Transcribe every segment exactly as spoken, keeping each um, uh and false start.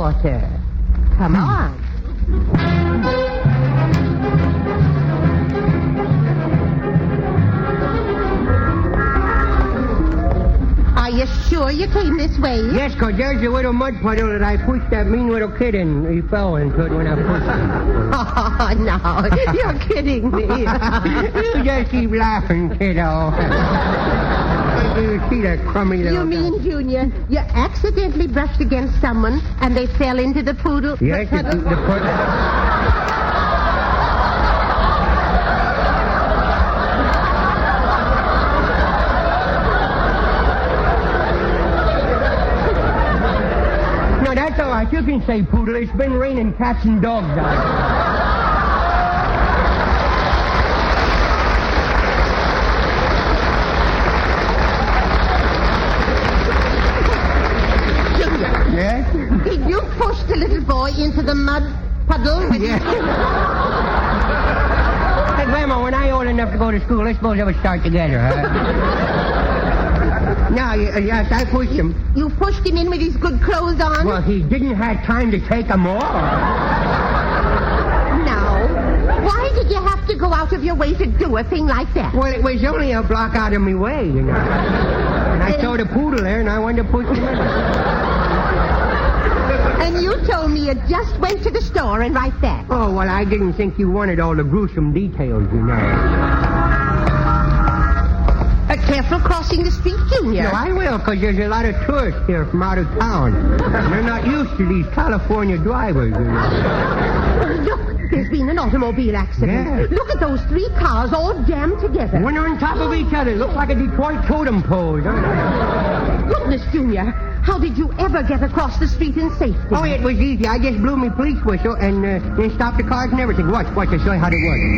water. Come on. Are you sure you came this way? Yes, because there's a little mud puddle that I pushed that mean little kid in. He fell into it when I pushed him. Oh, no. You're kidding me. You just keep laughing, kiddo. You see that crummy little... You mean, Junior, you accidentally brushed against someone and they fell into the poodle? Yes, the, the, the puddle... No, that's all right. You can say poodle. It's been raining cats and dogs out. Yes? Did you push the little boy into the mud puddle? With Yes. Hey, Grandma, when I old enough to go to school, let's suppose we start together, huh? No, yes, I pushed him. You pushed him in with his good clothes on? Well, he didn't have time to take them off. No. Why did you have to go out of your way to do a thing like that? Well, it was only a block out of my way, you know. And I saw the poodle there, and I wanted to push him in. And you told me you just went to the store and right back. Oh, well, I didn't think you wanted all the gruesome details, you know. Uh, careful crossing the street, Junior. No, I will, because there's a lot of tourists here from out of town. They're not used to these California drivers, you know. Look, there's been an automobile accident. Yeah. Look at those three cars all jammed together. One on top of each other. Looks like a Detroit totem pole, doesn't it? Goodness, Junior. How did you ever get across the street in safety? Oh, it was easy. I just blew my police whistle and uh, then stopped the cars and everything. Watch, watch, I'll show you how it works.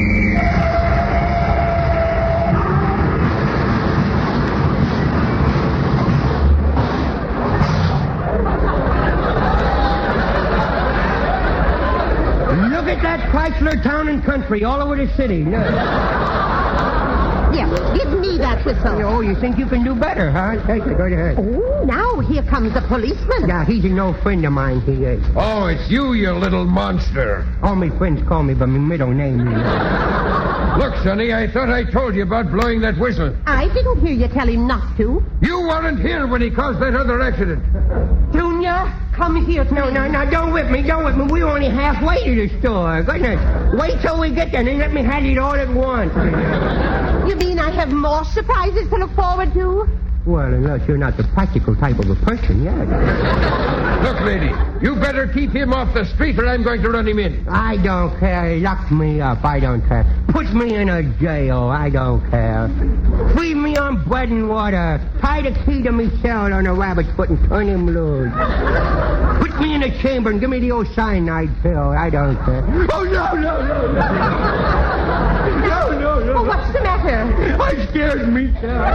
Look at that Chrysler Town and Country all over the city. Look. Yes, give me that whistle. Oh, you think you can do better, huh? Take it, go ahead. Oh, now here comes the policeman. Yeah, he's an old friend of mine, he is. Oh, it's you, you little monster. All my friends call me by my middle name, you know. Look, Sonny, I thought I told you about blowing that whistle. I didn't hear you tell him not to. You weren't here when he caused that other accident. Junior, come here. No, no, no, don't whip me, don't whip me. We're only halfway to the store. Goodness, wait till we get there and then let me have it all at once. You mean I have more surprises to look forward to? Well, unless you're not the practical type of a person, yeah. Look, lady, you better keep him off the street or I'm going to run him in. I don't care. Lock me up. I don't care. Put me in a jail. I don't care. Feed me on bread and water. Tie the key to me cell on a rabbit's foot and turn him loose. Put me in a chamber and give me the old cyanide pill. I don't care. Oh, no, no, no, no. No, no, no. Oh, what's the matter? I scared me, sir.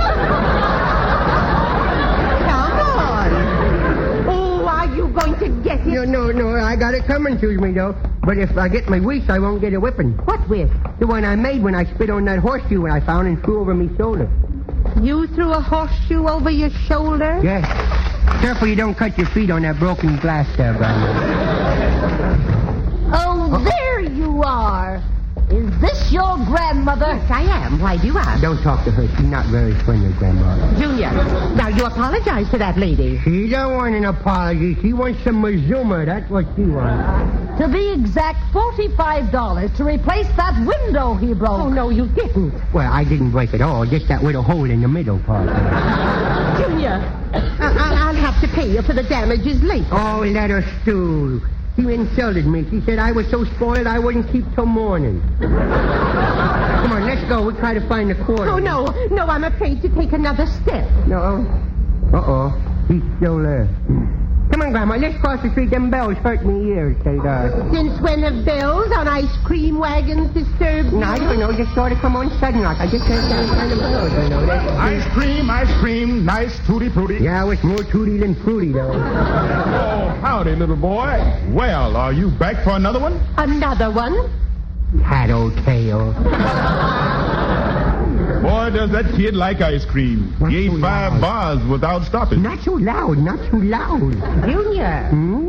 Come on. Oh, are you going to get it? No, no, no. I got it coming to me, though. But if I get my wish, I won't get a whipping. What with? The one I made when I spit on that horseshoe I found and threw over me shoulder. You threw a horseshoe over your shoulder? Yes. Careful you don't cut your feet on that broken glass there, Brandon. Oh, there you are. Is this your grandmother? Yes, I am. Why do you ask? Don't talk to her. She's not very friendly, Grandma. Junior, now you apologize to that lady. She don't want an apology. She wants some Mazuma. That's what she wants. To be exact, forty-five dollars to replace that window he broke. Oh, no, you didn't. Well, I didn't break it all. Just that little hole in the middle part. Junior, I- I- I'll have to pay you for the damages later. Oh, let her stew. She insulted me. She said I was so spoiled I wouldn't keep till morning. Come on, let's go. We'll try to find the quarter. Oh, no. No, I'm afraid to take another step. No. Uh-oh. He's still there. Come on, Grandma. Let's cross the street. Them bells hurt me ears. They, uh... Since when have bells on ice cream wagons disturbed you? No, I don't know. Just sort of come on sudden like. I just can't stand kind of bells, you know. That's... Ice cream, ice cream, nice tutti frutti. Yeah, it's more tooty than fruity, though. Oh, howdy, little boy. Well, are you back for another one? Another one? Tattletale. Boy, does that kid like ice cream. Not He ate so five loud. bars without stopping. Not so loud. Not so loud. Junior. Hmm?